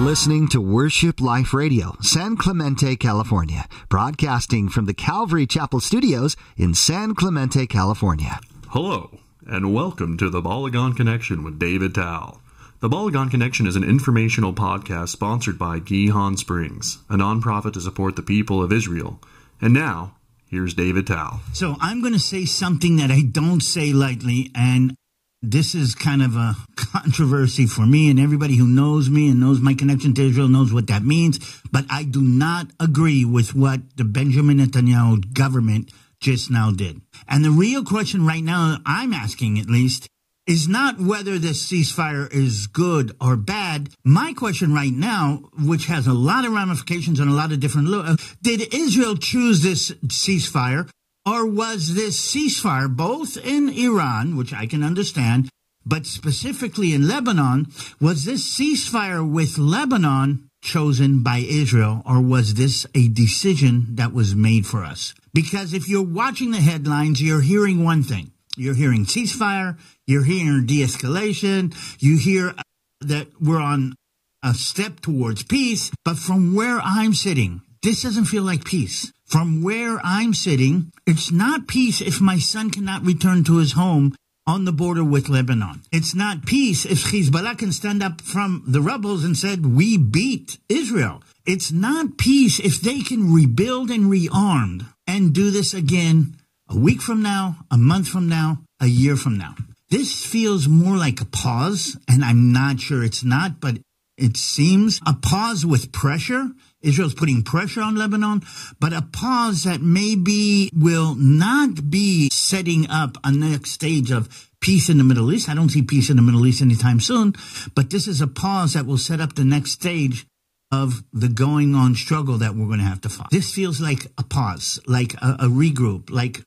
listening to Worship Life Radio, San Clemente, California, broadcasting from the Calvary Chapel Studios in San Clemente, California. Hello, and welcome to the Balagan Connection with David Tal. The Balagan Connection is an informational podcast sponsored by Gihon Springs, a nonprofit to support the people of Israel. And now, here's David Tal. So I'm going to say something that I don't say lightly, and this is kind of a controversy for me, and everybody who knows me and knows my connection to Israel knows what that means. But I do not agree with what the Benjamin Netanyahu government just now did. And the real question right now, I'm asking at least, is not whether this ceasefire is good or bad. My question right now, which has a lot of ramifications and a lot of different did Israel choose this ceasefire, or was this ceasefire both in Iran, which I can understand, but specifically in Lebanon, was this ceasefire with Lebanon chosen by Israel, or was this a decision that was made for us? Because if you're watching the headlines, you're hearing one thing. You're hearing ceasefire, you're hearing de-escalation, you hear that we're on a step towards peace, but from where I'm sitting, this doesn't feel like peace. From where I'm sitting, it's not peace if my son cannot return to his home on the border with Lebanon. It's not peace if Hezbollah can stand up from the rebels and said, we beat Israel. It's not peace if they can rebuild and rearm and do this again a week from now, a month from now, a year from now. This feels more like a pause, and I'm not sure it's not, but it seems a pause with pressure. Israel's putting pressure on Lebanon, but a pause that maybe will not be setting up a next stage of peace in the Middle East. I don't see peace in the Middle East anytime soon, but this is a pause that will set up the next stage of the going on struggle that we're going to have to fight. This feels like a pause, like a regroup, like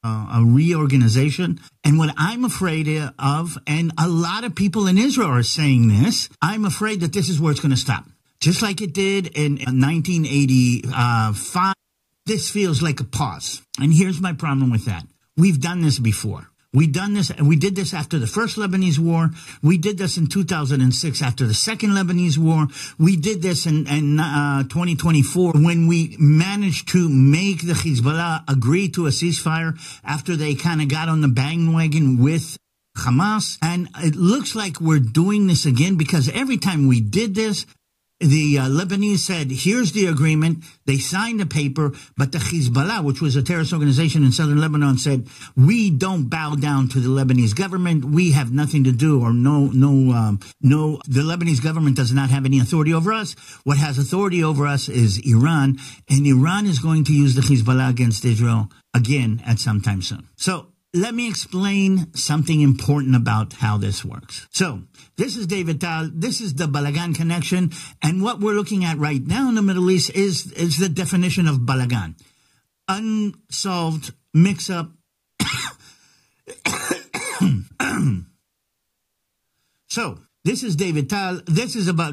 a reorganization. And what I'm afraid of, and a lot of people in Israel are saying this, I'm afraid that this is where it's going to stop. Just like it did in 1985, this feels like a pause. And here's my problem with that. We've done this before. We did this after the first Lebanese war. We did this in 2006 after the second Lebanese war. We did this in 2024 when we managed to make the Hezbollah agree to a ceasefire after they kind of got on the bandwagon with Hamas. And it looks like we're doing this again because every time we did this, the Lebanese said, here's the agreement. They signed the paper, but the Hezbollah, which was a terrorist organization in southern Lebanon, said, we don't bow down to the Lebanese government. We have nothing to do, or the Lebanese government does not have any authority over us. What has authority over us is Iran, and Iran is going to use the Hezbollah against Israel again at some time soon. So let me explain something important about how this works. So this is David Tal. This is the Balagan Connection. And what we're looking at right now in the Middle East is the definition of Balagan. Unsolved mix-up. So this is David Tal. This is about...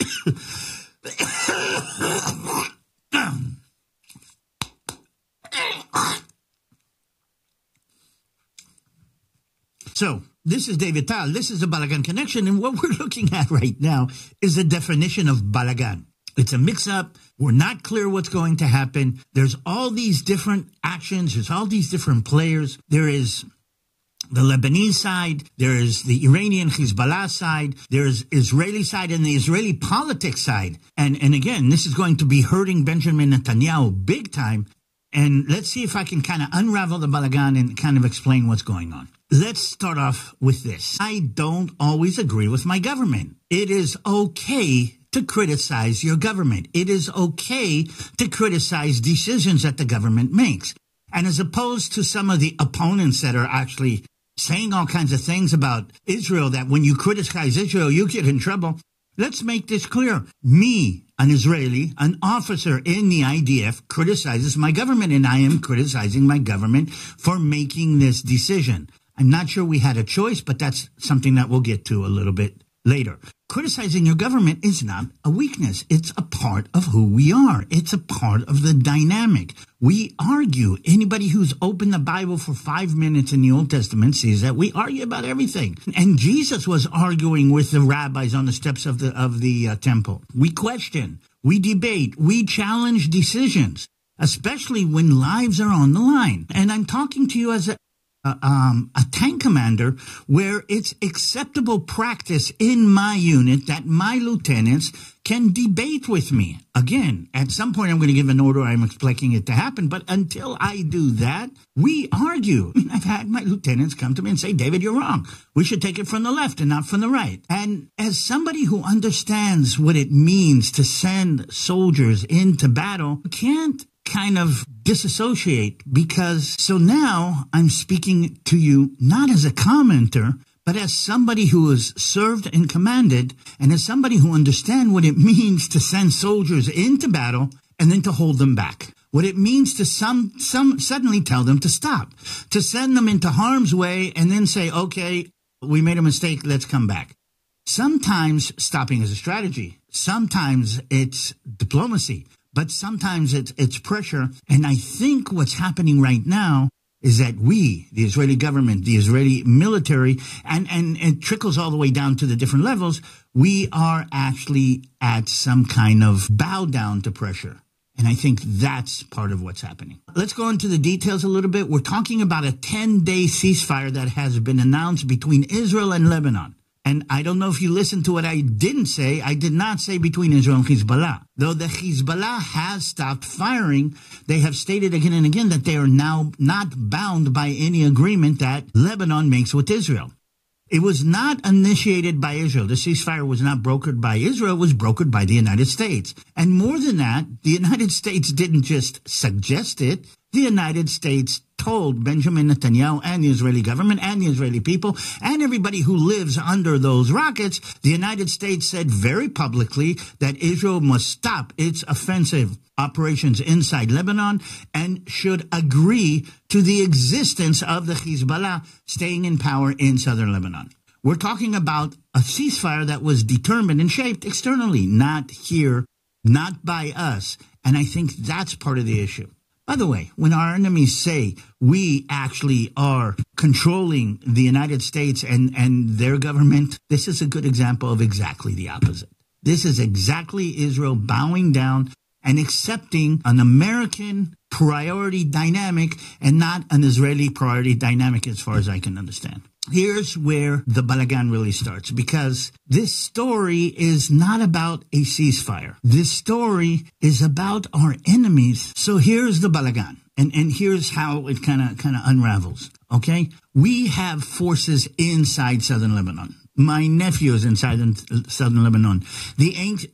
So, this is David Tal. This is the Balagan Connection. And what we're looking at right now is the definition of Balagan. It's a mix-up. We're not clear what's going to happen. There's all these different actions. There's all these different players. There is the Lebanese side. There is the Iranian Hezbollah side. There's Israeli side and the Israeli politics side. And again, this is going to be hurting Benjamin Netanyahu big time. And let's see if I can kind of unravel the Balagan and kind of explain what's going on. Let's start off with this. I don't always agree with my government. It is okay to criticize your government. It is okay to criticize decisions that the government makes. And as opposed to some of the opponents that are actually saying all kinds of things about Israel, that when you criticize Israel, you get in trouble. Let's make this clear. Me, an Israeli, an officer in the IDF, criticizes my government, and I am criticizing my government for making this decision. I'm not sure we had a choice, but that's something that we'll get to a little bit later. Criticizing your government is not a weakness. It's a part of who we are. It's a part of the dynamic. We argue. Anybody who's opened the Bible for 5 minutes in the Old Testament sees that we argue about everything. And Jesus was arguing with the rabbis on the steps of the temple. We question. We debate. We challenge decisions, especially when lives are on the line. And I'm talking to you as a tank commander, where it's acceptable practice in my unit that my lieutenants can debate with me. Again, at some point I'm going to give an order. I'm expecting it to happen. But until I do that, we argue. I've had my lieutenants come to me and say, David, you're wrong. We should take it from the left and not from the right. And as somebody who understands what it means to send soldiers into battle, you can't kind of disassociate, because so now I'm speaking to you not as a commenter, but as somebody who has served and commanded, and as somebody who understands what it means to send soldiers into battle and then to hold them back. What it means to some suddenly tell them to stop, to send them into harm's way and then say, okay, we made a mistake, let's come back. Sometimes stopping is a strategy. Sometimes it's diplomacy. But sometimes it's pressure. And I think what's happening right now is that we, the Israeli government, the Israeli military, and it trickles all the way down to the different levels, we are actually at some kind of bow down to pressure. And I think that's part of what's happening. Let's go into the details a little bit. We're talking about a 10-day ceasefire that has been announced between Israel and Lebanon. And I don't know if you listened to what I didn't say. I did not say between Israel and Hezbollah. Though the Hezbollah has stopped firing, they have stated again and again that they are now not bound by any agreement that Lebanon makes with Israel. It was not initiated by Israel. The ceasefire was not brokered by Israel. It was brokered by the United States. And more than that, the United States didn't just suggest it. The United States told Benjamin Netanyahu and the Israeli government and the Israeli people and everybody who lives under those rockets, the United States said very publicly that Israel must stop its offensive operations inside Lebanon and should agree to the existence of the Hezbollah staying in power in southern Lebanon. We're talking about a ceasefire that was determined and shaped externally, not here, not by us. And I think that's part of the issue. By the way, when our enemies say we actually are controlling the United States and their government, this is a good example of exactly the opposite. This is exactly Israel bowing down and accepting an American priority dynamic and not an Israeli priority dynamic, as far as I can understand. Here's where the balagan really starts, because this story is not about a ceasefire. This story is about our enemies. So here's the balagan, and here's how it kind of unravels. Okay, we have forces inside southern Lebanon. My nephew is inside southern Lebanon. The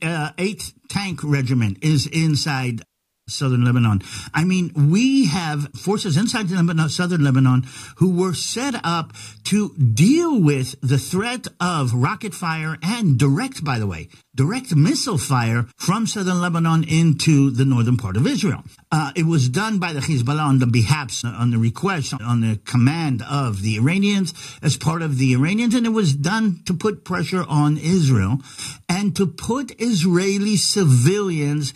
8th Tank Regiment is inside southern Lebanon. I mean, we have forces inside southern Lebanon who were set up to deal with the threat of rocket fire and direct missile fire from southern Lebanon into the northern part of Israel. It was done by the Hezbollah on the behalf, on the request, on the command of the Iranians, as part of the Iranians, and it was done to put pressure on Israel and to put Israeli civilians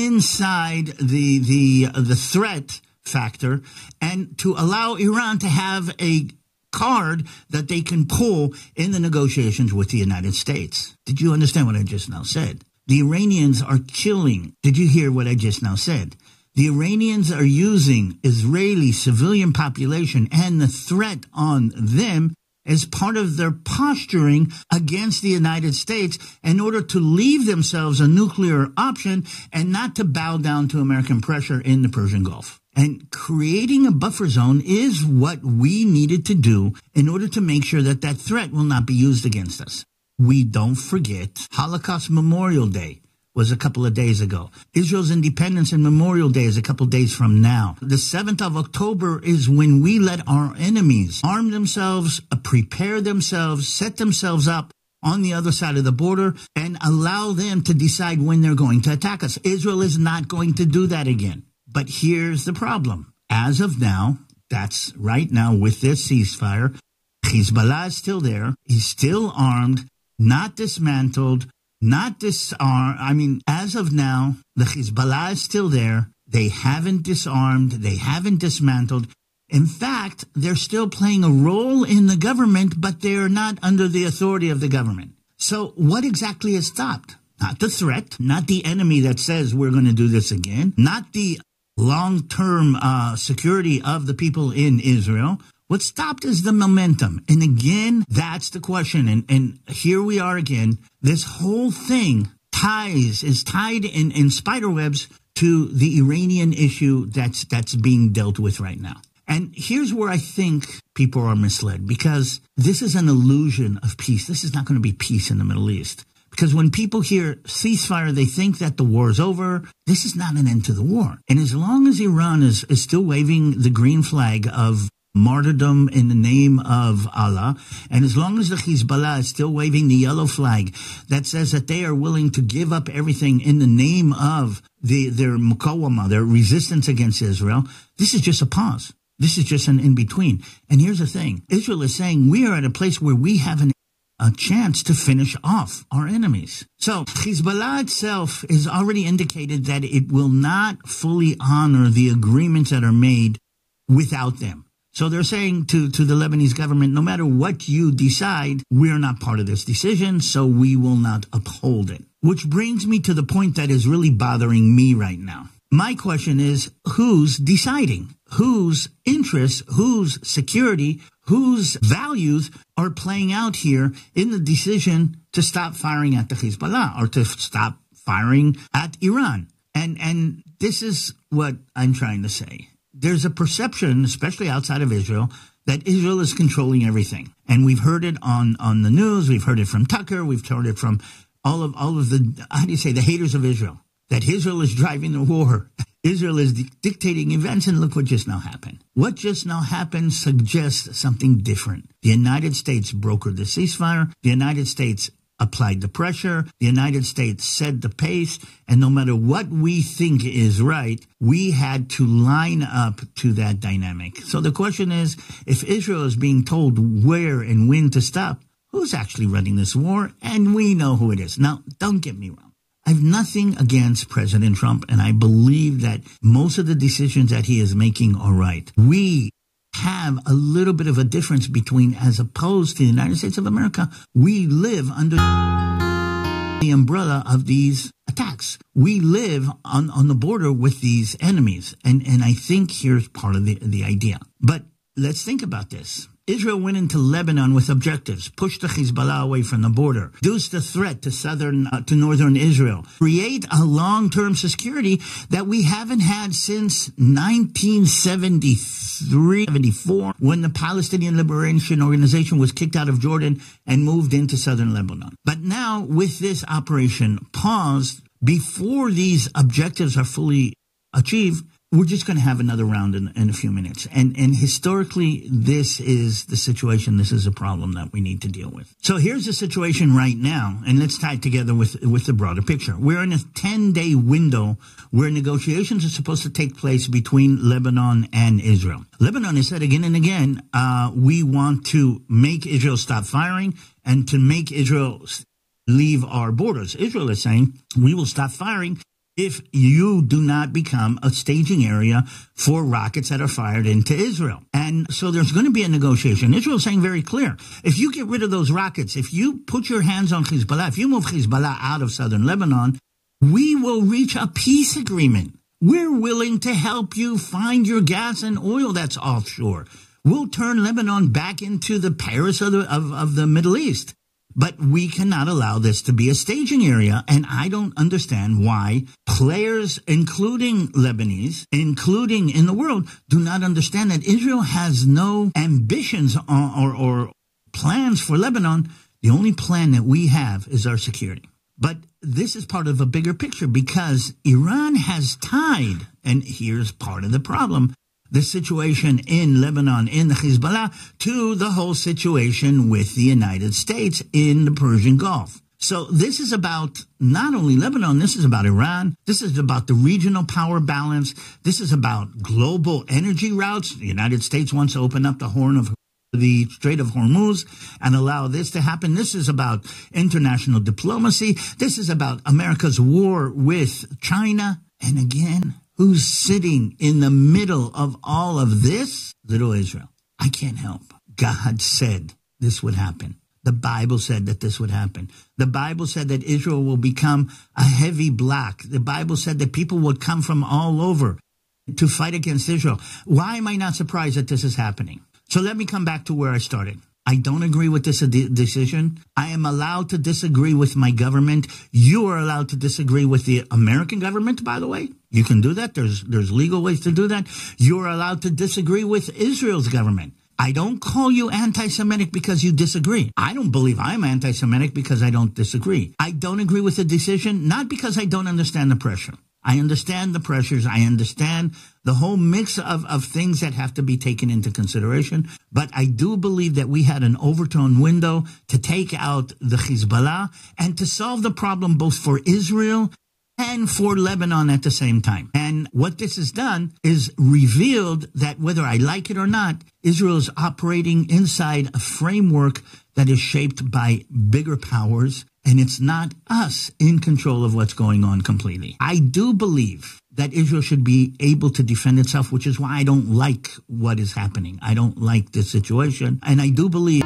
inside the threat factor, and to allow Iran to have a card that they can pull in the negotiations with the United States. Did you understand what I just now said? The Iranians are killing. Did you hear what I just now said? The Iranians are using Israeli civilian population and the threat on them as part of their posturing against the United States in order to leave themselves a nuclear option and not to bow down to American pressure in the Persian Gulf. And creating a buffer zone is what we needed to do in order to make sure that that threat will not be used against us. We don't forget Holocaust Memorial Day was a couple of days ago. Israel's Independence and Memorial Day is a couple of days from now. The 7th of October is when we let our enemies arm themselves, prepare themselves, set themselves up on the other side of the border, and allow them to decide when they're going to attack us. Israel is not going to do that again. But here's the problem. As of now, that's right now with this ceasefire, Hezbollah is still there. He's still armed. not dismantled, not disarmed. I mean, as of now, the Hezbollah is still there. They haven't disarmed. They haven't dismantled. In fact, they're still playing a role in the government, but they're not under the authority of the government. So what exactly has stopped? Not the threat, not the enemy that says we're going to do this again, not the long-term security of the people in Israel. What stopped is the momentum. And again, that's the question. And here we are again. This whole thing is tied in spider webs to the Iranian issue that's being dealt with right now. And here's where I think people are misled, because this is an illusion of peace. This is not going to be peace in the Middle East. Because when people hear ceasefire, they think that the war is over. This is not an end to the war. And as long as Iran is still waving the green flag of martyrdom in the name of Allah, and as long as the Hezbollah is still waving the yellow flag that says that they are willing to give up everything in the name of their muqawama, their resistance against Israel, this is just a pause. This is just an in-between. And here's the thing. Israel is saying we are at a place where we have a chance to finish off our enemies. So Hezbollah itself has already indicated that it will not fully honor the agreements that are made without them. So they're saying to the Lebanese government, no matter what you decide, we're not part of this decision, so we will not uphold it. Which brings me to the point that is really bothering me right now. My question is, who's deciding? Whose interests, whose security, whose values are playing out here in the decision to stop firing at the Hezbollah or to stop firing at Iran? And this is what I'm trying to say. There's a perception, especially outside of Israel, that Israel is controlling everything. And we've heard it on the news. We've heard it from Tucker. We've heard it from all of the, the haters of Israel, that Israel is driving the war. Israel is dictating events, and look what just now happened. What just now happened suggests something different. The United States brokered the ceasefire. The United States applied the pressure. The United States set the pace. And no matter what we think is right, we had to line up to that dynamic. So the question is, if Israel is being told where and when to stop, who's actually running this war? And we know who it is. Now, don't get me wrong. I have nothing against President Trump, and I believe that most of the decisions that he is making are right. We have a little bit of a difference between, as opposed to the United States of America, we live under the umbrella of these attacks. We live on the border with these enemies, and I think here's part of the idea. But let's think about this. Israel went into Lebanon with objectives: push the Hezbollah away from the border, reduce the threat to northern Israel, create a long-term security that we haven't had since 1973-74, when the Palestinian Liberation Organization was kicked out of Jordan and moved into southern Lebanon. But now, with this operation paused, before these objectives are fully achieved, we're just going to have another round in a few minutes. And historically, this is the situation. This is a problem that we need to deal with. So here's the situation right now, and let's tie it together with the broader picture. We're in a 10-day window where negotiations are supposed to take place between Lebanon and Israel. Lebanon has said again and again, we want to make Israel stop firing and to make Israel leave our borders. Israel is saying, we will stop firing if you do not become a staging area for rockets that are fired into Israel. And so there's going to be a negotiation. Israel is saying very clear, if you get rid of those rockets, if you put your hands on Hezbollah, if you move Hezbollah out of southern Lebanon, we will reach a peace agreement. We're willing to help you find your gas and oil that's offshore. We'll turn Lebanon back into the Paris of the Middle East. But we cannot allow this to be a staging area, and I don't understand why players, including Lebanese, including in the world, do not understand that Israel has no ambitions or plans for Lebanon. The only plan that we have is our security. But this is part of a bigger picture, because Iran has tied, and here's part of the problem, the situation in Lebanon, in the Hezbollah, to the whole situation with the United States in the Persian Gulf. So this is about not only Lebanon, this is about Iran. This is about the regional power balance. This is about global energy routes. The United States wants to open up the Horn of the Strait of Hormuz and allow this to happen. This is about international diplomacy. This is about America's war with China. And again, who's sitting in the middle of all of this? Little Israel. I can't help. God said this would happen. The Bible said that this would happen. The Bible said that Israel will become a heavy block. The Bible said that people would come from all over to fight against Israel. Why am I not surprised that this is happening? So let me come back to where I started. I don't agree with this decision. I am allowed to disagree with my government. You are allowed to disagree with the American government, by the way. You can do that. There's legal ways to do that. You're allowed to disagree with Israel's government. I don't call you anti-Semitic because you disagree. I don't believe I'm anti-Semitic because I don't disagree. I don't agree with the decision, not because I don't understand the pressure. I understand the pressures. I understand the whole mix of things that have to be taken into consideration. But I do believe that we had an overturned window to take out the Hezbollah and to solve the problem both for Israel and for Lebanon at the same time. And what this has done is revealed that whether I like it or not, Israel is operating inside a framework that is shaped by bigger powers, and it's not us in control of what's going on completely. I do believe that Israel should be able to defend itself, which is why I don't like what is happening. I don't like this situation. And I do believe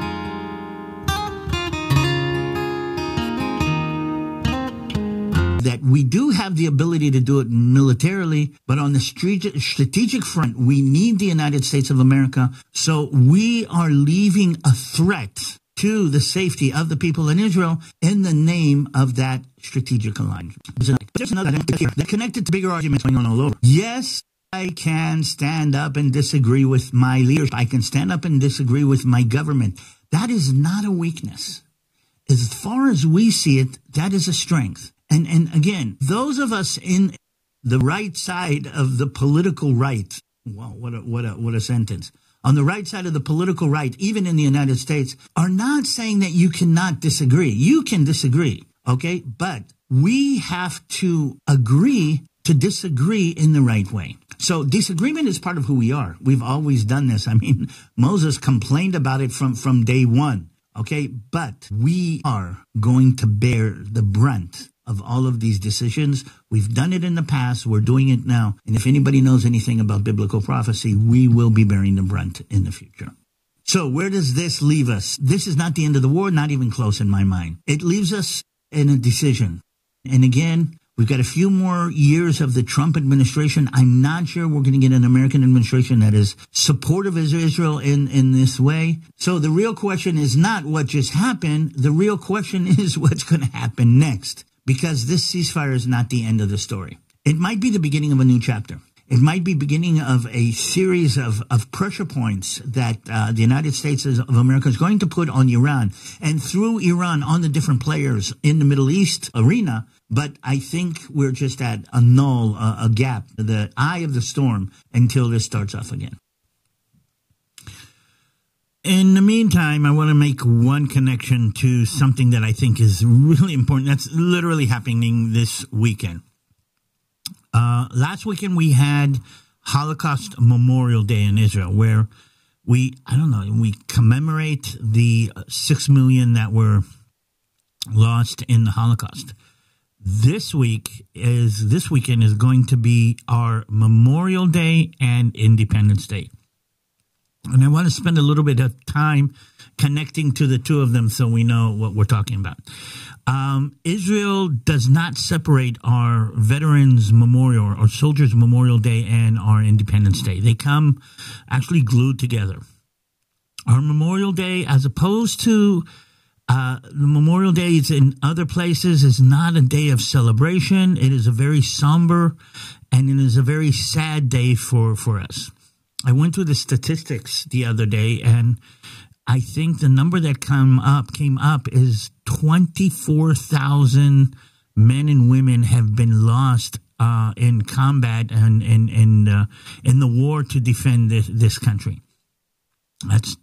that we do have the ability to do it militarily, but on the strategic front, we need the United States of America. So we are leaving a threat to the safety of the people in Israel in the name of that strategic alliance. There's another here that connected to bigger arguments going on all over. Yes, I can stand up and disagree with my leaders. I can stand up and disagree with my government. That is not a weakness. As far as we see it, that is a strength. And again, those of us in the right side of the political right, wow, what a sentence. On the right side of the political right, even in the United States, are not saying that you cannot disagree. You can disagree, okay? But we have to agree to disagree in the right way. So disagreement is part of who we are. We've always done this. I mean, Moses complained about it from day one, okay? But we are going to bear the brunt of all of these decisions. We've done it in the past. We're doing it now. And if anybody knows anything about biblical prophecy, we will be bearing the brunt in the future. So where does this leave us? This is not the end of the war, not even close in my mind. It leaves us in a decision. And again, we've got a few more years of the Trump administration. I'm not sure we're going to get an American administration that is supportive of Israel in this way. So the real question is not what just happened. The real question is what's going to happen next. Because this ceasefire is not the end of the story. It might be the beginning of a new chapter. It might be beginning of a series of pressure points that the United States of America is going to put on Iran, and through Iran on the different players in the Middle East arena. But I think we're just at a gap, the eye of the storm, until this starts off again. In the meantime, I want to make one connection to something that I think is really important. That's literally happening this weekend. Last weekend, we had Holocaust Memorial Day in Israel, where we commemorate the 6 million that were lost in the Holocaust. This weekend is going to be our Memorial Day and Independence Day. And I want to spend a little bit of time connecting to the two of them so we know what we're talking about. Israel does not separate our Veterans Memorial or Soldiers Memorial Day and our Independence Day. They come actually glued together. Our Memorial Day, as opposed to the Memorial Days in other places, is not a day of celebration. It is a very somber and it is a very sad day for us. I went through the statistics the other day, and I think the number that came up is 24,000 men and women have been lost in combat and in the war to defend this country. That's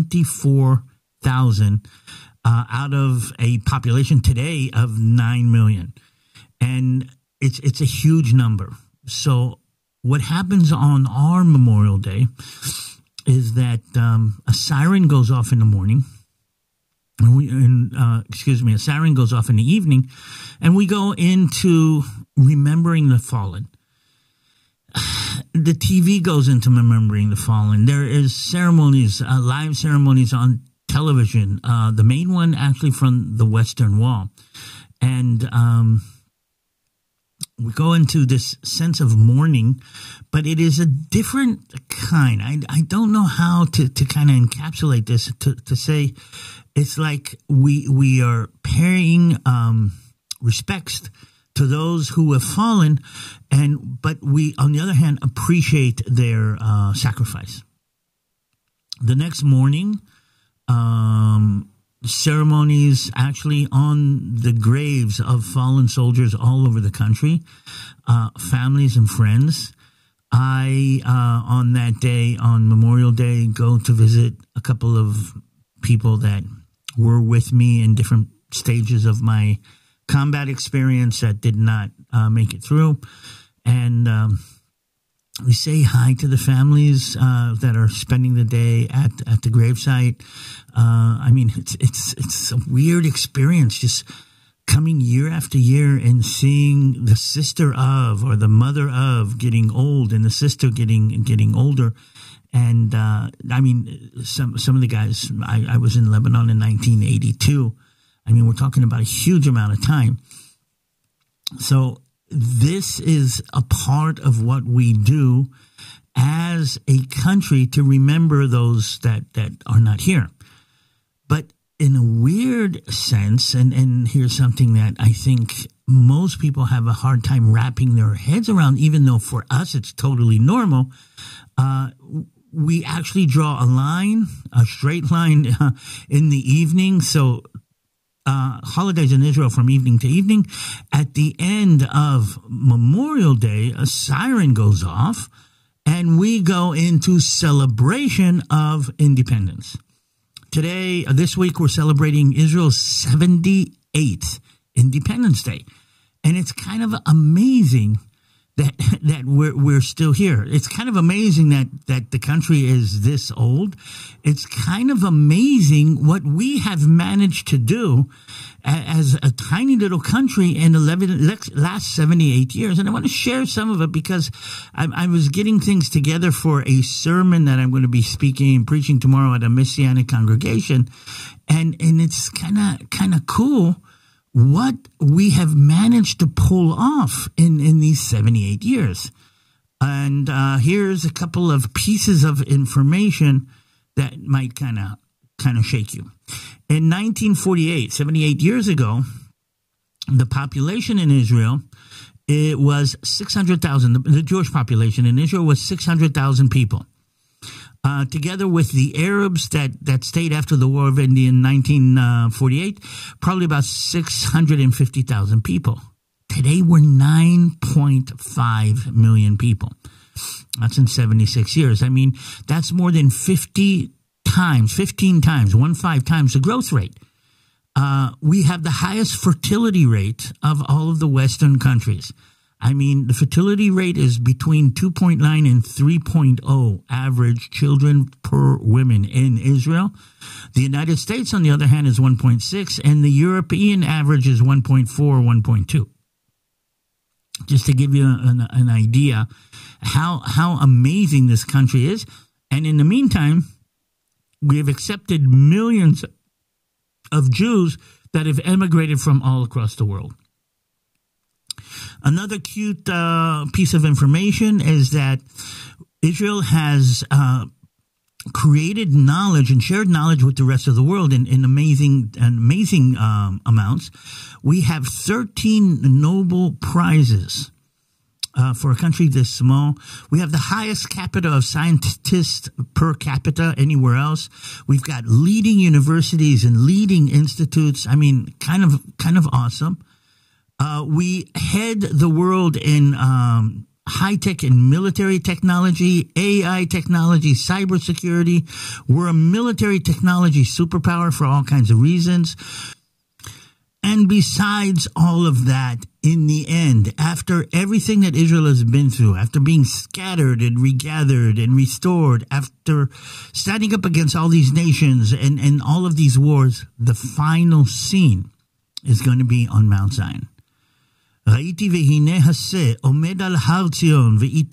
24,000 out of a population today of 9 million, and it's a huge number. So what happens on our Memorial Day is that a siren goes off in the morning. A siren goes off in the evening, and we go into remembering the fallen. The TV goes into remembering the fallen. There is ceremonies, live ceremonies on television. The main one actually from the Western Wall, and we go into this sense of mourning, but it is a different kind. I don't know how to kind of encapsulate this to say. It's like we are paying respects to those who have fallen, but we, on the other hand, appreciate their sacrifice. The next morning, ceremonies actually on the graves of fallen soldiers all over the country, families and friends. I, on that day, on Memorial Day, go to visit a couple of people that were with me in different stages of my combat experience that did not make it through. And we say hi to the families that are spending the day at the gravesite. I mean, it's a weird experience just coming year after year and seeing the sister of or the mother of getting old and the sister getting older. And I mean, some of the guys, I was in Lebanon in 1982. I mean, we're talking about a huge amount of time. So this is a part of what we do as a country to remember those that are not here. But in a weird sense, and here's something that I think most people have a hard time wrapping their heads around, even though for us it's totally normal, we actually draw a straight line in the evening. So holidays in Israel from evening to evening. At the end of Memorial Day, a siren goes off, and we go into celebration of independence. Today, this week, we're celebrating Israel's 78th Independence Day. And it's kind of amazing that we're still here. It's kind of amazing that the country is this old. It's kind of amazing what we have managed to do as a tiny little country in the last 78 years. And I want to share some of it because I was getting things together for a sermon that I'm going to be speaking and preaching tomorrow at a Messianic congregation. And it's kind of cool what we have managed to pull off in these 78 years. And here's a couple of pieces of information that might kind of shake you. In 1948, 78 years ago, the population in Israel, it was 600,000. The Jewish population in Israel was 600,000 people. Together with the Arabs that stayed after the War of India in 1948, probably about 650,000 people. Today, we're 9.5 million people. That's in 76 years. I mean, that's more than 15 times the growth rate. We have the highest fertility rate of all of the Western countries. I mean, the fertility rate is between 2.9 and 3.0 average children per woman in Israel. The United States, on the other hand, is 1.6, and the European average is 1.4, 1.2. Just to give you an idea how amazing this country is. And in the meantime, we have accepted millions of Jews that have emigrated from all across the world. Another cute piece of information is that Israel has created knowledge and shared knowledge with the rest of the world in amazing amounts. We have 13 Nobel Prizes for a country this small. We have the highest capita of scientists per capita anywhere else. We've got leading universities and leading institutes. I mean, kind of awesome. We head the world in high-tech and military technology, AI technology, cybersecurity. We're a military technology superpower for all kinds of reasons. And besides all of that, in the end, after everything that Israel has been through, after being scattered and regathered and restored, after standing up against all these nations and all of these wars, the final scene is going to be on Mount Zion. ראיתי והנה הסה עומד על הר ציון ואיתו